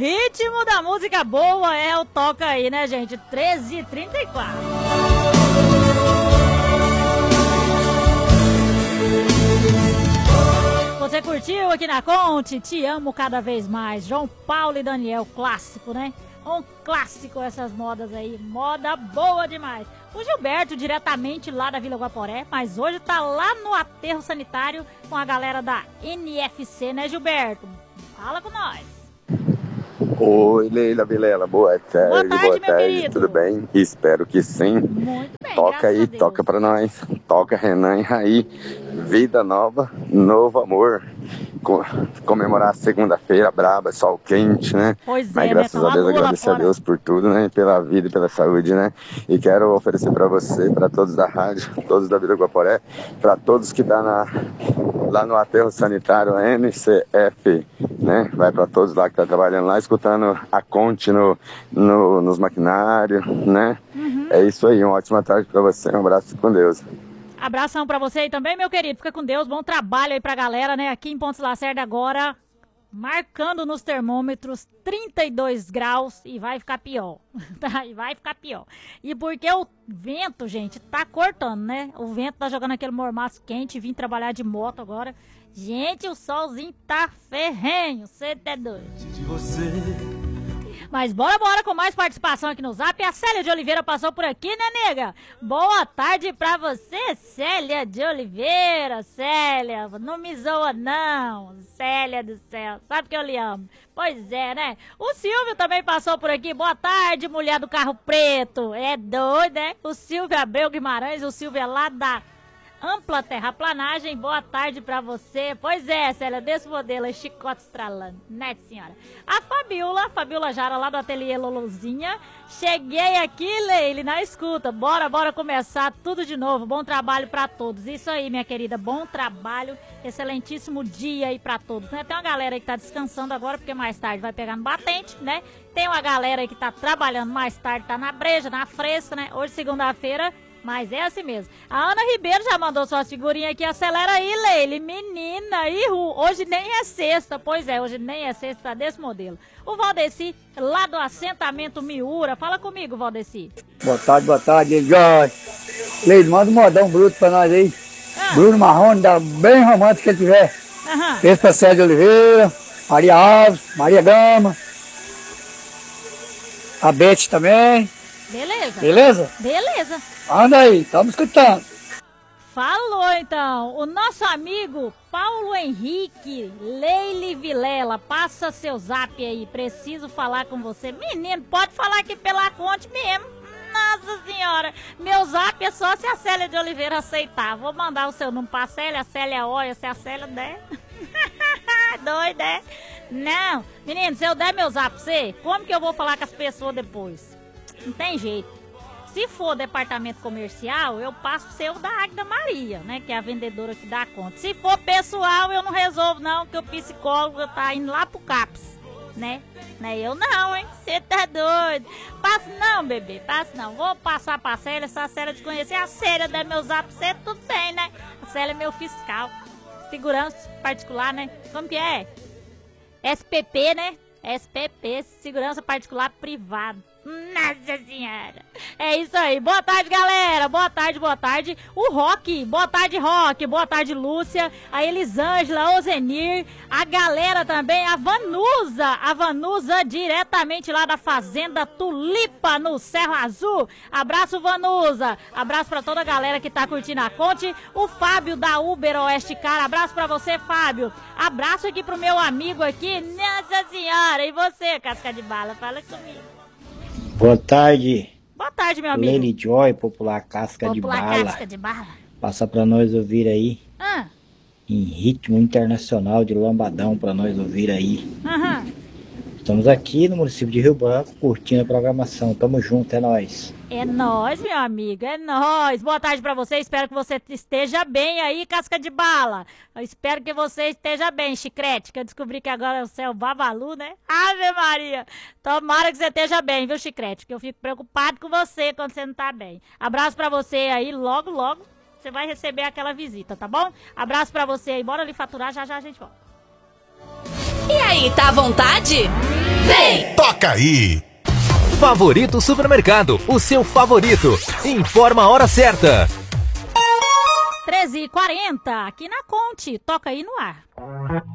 ritmo da música boa é o Toca Aí, né, gente? 13h34. Você curtiu aqui na Conte? Te amo cada vez mais. João Paulo e Daniel, clássico, né? Um clássico essas modas aí, moda boa demais. O Gilberto, diretamente lá da Vila Guaporé, mas hoje tá lá no aterro sanitário com a galera da NFC, né, Gilberto? Fala com nós. Oi, Leila Vilela, boa tarde, meu querido. Tudo bem? Espero que sim. Muito bem, toca aí, toca pra nós. Toca Renan e Raí, vida nova, novo amor. Comemorar a segunda-feira braba, sol quente, né? Pois mas é, graças a Deus, agradecer a Deus por tudo, né? Pela vida e pela saúde, né? E quero oferecer pra você, pra todos da rádio, todos da Vila Guaporé, pra todos que tá lá no aterro sanitário NCF, né? Vai pra todos lá que tá trabalhando lá, escutando a Conte nos maquinários, né? É isso aí, uma ótima tarde pra você, um abraço com Deus. Abração pra você aí também, meu querido. Fica com Deus, bom trabalho aí pra galera, né? Aqui em Pontes Lacerda agora, marcando nos termômetros 32 graus e vai ficar pior, tá? E vai ficar pior. E porque o vento, gente, tá cortando, né? O vento tá jogando aquele mormaço quente, vim trabalhar de moto agora. Gente, o solzinho tá ferrenho, cê tá doido. Mas bora com mais participação aqui no Zap. A Célia de Oliveira passou por aqui, né, nega? Boa tarde pra você, Célia de Oliveira. Célia, não me zoa não. Célia do céu, sabe que eu lhe amo. Pois é, né? O Silvio também passou por aqui. Boa tarde, mulher do carro preto. É doido, né? O Silvio Abreu Guimarães, o Silvio é lá da Ampla Terraplanagem, boa tarde pra você. Pois é, Célia, desse modelo é chicote estralando, né, senhora? A Fabiola Jara, lá do ateliê Luluzinha. Cheguei aqui, Leile, na escuta. Bora começar tudo de novo. Bom trabalho pra todos. Isso aí, minha querida, bom trabalho. Excelentíssimo dia aí pra todos, né? Tem uma galera aí que tá descansando agora, porque mais tarde vai pegar no batente, né? Tem uma galera aí que tá trabalhando mais tarde, tá na breja, na fresca, né? Hoje, segunda-feira. Mas é assim mesmo. A Ana Ribeiro já mandou suas figurinhas aqui. Acelera aí, Leile. Menina, hoje nem é sexta. Pois é, hoje nem é sexta, tá desse modelo. O Valdeci, lá do assentamento Miura. Fala comigo, Valdeci. Boa tarde, Jorge. Leile, manda um modão bruto pra nós aí. Bruno Marrone, dá bem romântico que ele tiver. Esse pra Célia de Oliveira, Maria Alves, Maria Gama. A Beth também. Beleza? Anda aí, estamos escutando. Falou então, o nosso amigo Paulo Henrique Leile Vilela, passa seu zap aí, preciso falar com você. Menino, pode falar aqui pela Conte mesmo. Nossa senhora, meu zap é só se a Célia de Oliveira aceitar. Vou mandar o seu número pra Célia, a Célia olha, se a Célia der. Doida, é? Não, menino, se eu der meu zap pra você, como que eu vou falar com as pessoas depois? Não tem jeito. Se for departamento comercial, eu passo o seu da Águida Maria, né? Que é a vendedora que dá conta. Se for pessoal, eu não resolvo não, que o psicólogo tá indo lá pro CAPS, né? Não é eu não, hein? Você tá doido. Passo não, bebê, passo não. Vou passar pra Célia, se a Célia te conhecer, a Célia der meu zap pra você, tudo bem, né? A Célia é meu fiscal. Segurança particular, né? Como que é? SPP, né? SPP, segurança particular privado. Nossa senhora. É isso aí. Boa tarde, galera. Boa tarde. O Rock. Boa tarde, Rock. Boa tarde, Lúcia. A Elisângela, o Zenir. A galera também. A Vanusa, diretamente lá da Fazenda Tulipa, no Cerro Azul. Abraço, Vanusa. Abraço pra toda a galera que tá curtindo a Conte. O Fábio da Uber Oeste Cara. Abraço pra você, Fábio. Abraço aqui pro meu amigo aqui. Nossa senhora. E você, casca de bala? Fala comigo. Boa tarde, meu amigo. Lady Joy, popular Casca de Bala. Passa pra nós ouvir aí. Em ritmo internacional de lambadão pra nós ouvir aí. Estamos aqui no município de Rio Branco, curtindo a programação. Tamo junto, é nóis. É nóis, meu amigo, é nóis. Boa tarde pra você, espero que você esteja bem aí, Casca de Bala. Eu espero que você esteja bem, Chicrete, que eu descobri que agora você é o Babalu, né? Ave Maria. Tomara que você esteja bem, viu, Chicrete? Que eu fico preocupado com você quando você não tá bem. Abraço pra você aí, logo você vai receber aquela visita, tá bom? Abraço pra você aí, bora ali faturar, já a gente volta. E aí, tá à vontade? Vem! Toca aí! Favorito Supermercado, o seu favorito. Informa a hora certa. 13h40, aqui na Conte. Toca aí no ar.